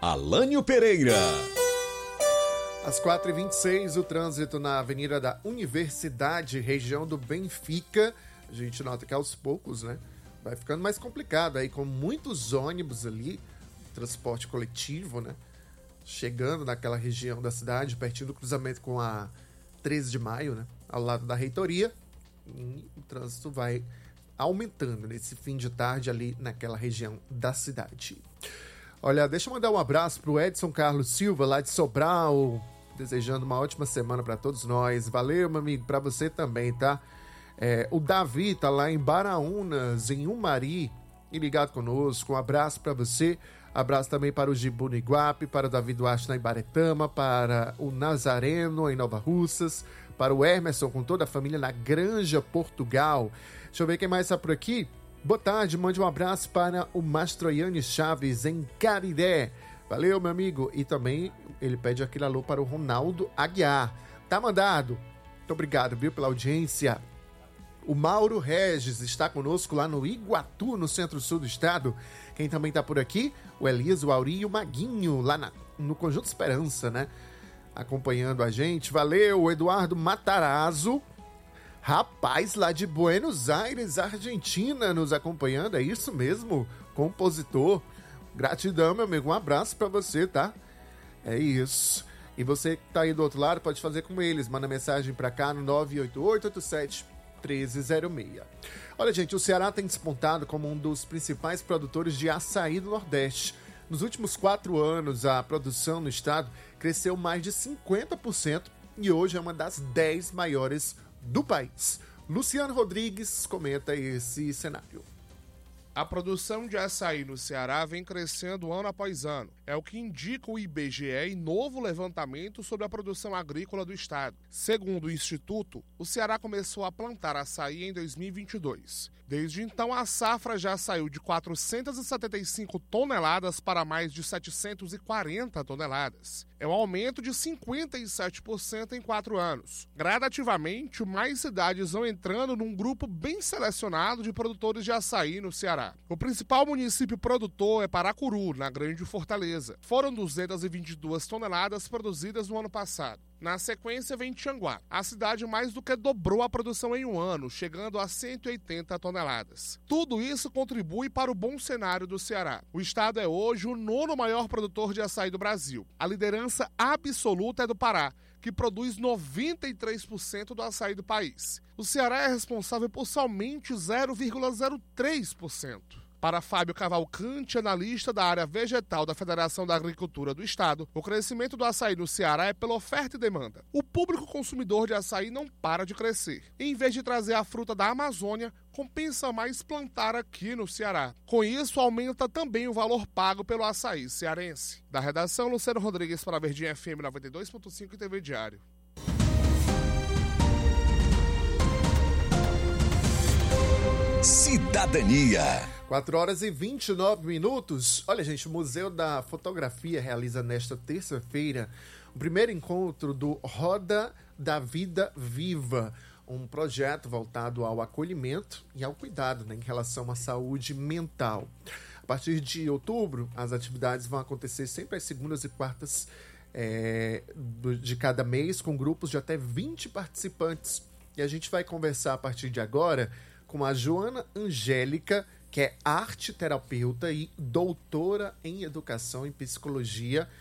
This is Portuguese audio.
Alânio Pereira. Às 4h26, o trânsito na Avenida da Universidade, região do Benfica. A gente nota que aos poucos, né, vai ficando mais complicado aí, com muitos ônibus ali, transporte coletivo, né, chegando naquela região da cidade, pertinho do cruzamento com a 13 de maio, né, ao lado da reitoria. E o trânsito vai aumentando nesse fim de tarde ali naquela região da cidade. Olha, deixa eu mandar um abraço pro Edson Carlos Silva, lá de Sobral, desejando uma ótima semana para todos nós. Valeu, meu amigo, para você também, tá? O Davi tá lá em Baraunas, em Umari, e ligado conosco. Um abraço para você. Abraço também para o Gibu no Iguape, para o Davi Duarte na Ibaretama, para o Nazareno em Nova Russas, para o Emerson com toda a família na Granja, Portugal. Deixa eu ver quem mais está por aqui. Boa tarde, mande um abraço para o Mastroianni Chaves em Caridé. Valeu, meu amigo. E também ele pede aquele alô para o Ronaldo Aguiar. Tá mandado. Muito obrigado, viu, pela audiência. O Mauro Regis está conosco lá no Iguatu, no centro-sul do estado. Quem também está por aqui, o Elias, o Auri e o Maguinho, lá no Conjunto Esperança, né? Acompanhando a gente. Valeu, o Eduardo Matarazzo. Rapaz, lá de Buenos Aires, Argentina, nos acompanhando. É isso mesmo, compositor. Gratidão, meu amigo. Um abraço para você, tá? É isso. E você que tá aí do outro lado, pode fazer como eles. Manda mensagem para cá no 988-87-1306. Olha, gente, o Ceará tem despontado como um dos principais produtores de açaí do Nordeste. Nos últimos 4 anos, a produção no estado cresceu mais de 50% e hoje é uma das 10 maiores do país. Luciano Rodrigues comenta esse cenário. A produção de açaí no Ceará vem crescendo ano após ano. É o que indica o IBGE em novo levantamento sobre a produção agrícola do estado. Segundo o Instituto, o Ceará começou a plantar açaí em 2022. Desde então, a safra já saiu de 475 toneladas para mais de 740 toneladas. É um aumento de 57% em 4 anos. Gradativamente, mais cidades vão entrando num grupo bem selecionado de produtores de açaí no Ceará. O principal município produtor é Paracuru, na Grande Fortaleza. Foram 222 toneladas produzidas no ano passado. Na sequência vem Tianguá. A cidade mais do que dobrou a produção em um ano, chegando a 180 toneladas. Tudo isso contribui para o bom cenário do Ceará. O estado é hoje o 9º maior produtor de açaí do Brasil. A liderança absoluta é do Pará, que produz 93% do açaí do país. O Ceará é responsável por somente 0,03%. Para Fábio Cavalcante, analista da área vegetal da Federação da Agricultura do Estado, o crescimento do açaí no Ceará é pela oferta e demanda. O público consumidor de açaí não para de crescer. Em vez de trazer a fruta da Amazônia, compensa mais plantar aqui no Ceará. Com isso, aumenta também o valor pago pelo açaí cearense. Da redação, Luciano Rodrigues para a Verdinha FM 92.5 e TV Diário. Cidadania. 4h29. Olha, gente, o Museu da Fotografia realiza nesta terça-feira o primeiro encontro do Roda da Vida Viva, um projeto voltado ao acolhimento e ao cuidado, né, em relação à saúde mental. A partir de outubro, as atividades vão acontecer sempre às segundas e quartas de cada mês, com grupos de até 20 participantes. E a gente vai conversar a partir de agora com a Joana Angélica, que é arte terapeuta e doutora em educação e psicologia